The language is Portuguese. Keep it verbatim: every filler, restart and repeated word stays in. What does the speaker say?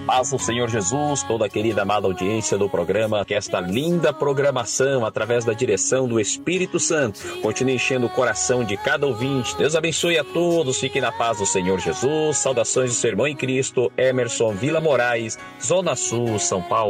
paz do Senhor Jesus, toda a querida amada audiência do programa, que esta linda programação, através da direção do Espírito Santo, continue enchendo o coração de cada ouvinte. Deus abençoe a todos, fiquem na paz do Senhor Jesus. Saudações do seu irmão em Cristo, Emerson Vila Moraes, Zona Sul, São Paulo.